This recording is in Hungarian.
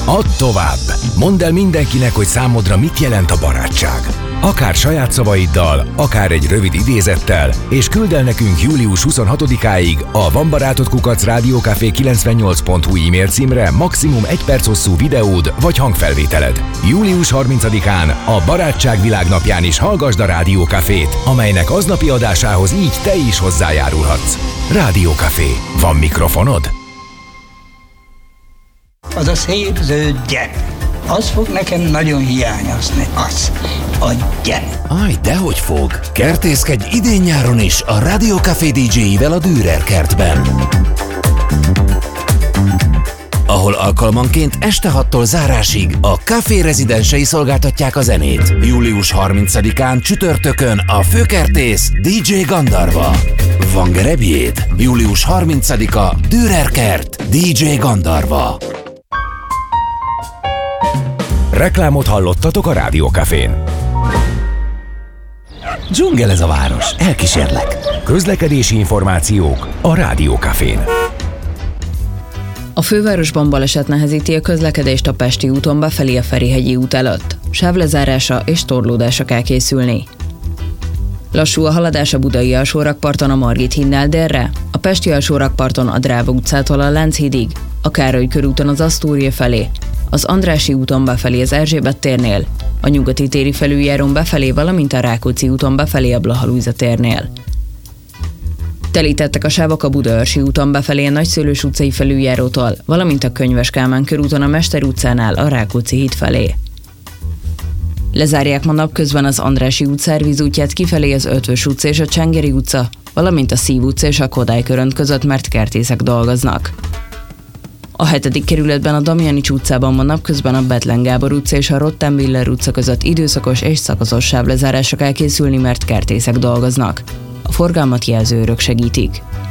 Add tovább! Mondd el mindenkinek, hogy számodra mit jelent a barátság. Akár saját szavaiddal, akár egy rövid idézettel, és küld el nekünk július 26-áig a vanbarátod@rádiókafé98.hu e-mail címre maximum 1 perc hosszú videód vagy hangfelvételed. Július 30-án a Barátság Világnapján is hallgasd a Rádió Cafét, amelynek aznapi adásához így te is hozzájárulhatsz. Rádió Café. Van mikrofonod? Az a szép zöld gyep, az fog nekem nagyon hiányozni, az, a gyep. Aj, dehogy fog! Kertészkedj idén-nyáron is a Rádió Café DJ-ivel a Dürer kertben, ahol alkalmanként este 6-tól zárásig a Café rezidensei szolgáltatják a zenét. Július 30-án csütörtökön a főkertész DJ Gandarva. Van gerebjéd? Július 30-a Dürer kert DJ Gandarva. Reklámot hallottatok a Rádió Cafén. Dzsungel ez a város, elkísérlek. Közlekedési információk a Rádió Cafén. A fővárosban baleset nehezíti a közlekedést a Pesti úton befelé a Ferihegyi út előtt. Sávlezárása és torlódása kell készülni. Lassú a haladás a Budai alsórakparton a Margit hídnál délre, a Pesti alsórakparton a Dráva utcától a Lánchídig, a Károly körúton az Asztória felé, az Andrássy úton befelé az Erzsébet térnél, a Nyugati téri felüljárón befelé, valamint a Rákóczi úton befelé a Blaha Lujza térnél. Telítettek a sávok a Budaörsi úton befelé a Nagyszőlős utcai felüljárótól, valamint a Könyves Kálmán körúton a Mester utcánál a Rákóczi híd felé. Lezárják ma napközben az Andrássy út szervizútját kifelé az Ötvös utca és a Csengeri utca, valamint a Szív utca és a Kodály körönt között, mert kertészek dolgoznak. A 7. kerületben a Damjanics utcában ma napközben a Bethlen Gábor utca és a Rottenwiller utca között időszakos és szakaszos sávlezárásra kell készülni, mert kertészek dolgoznak. A forgalmat jelzőrök segítik.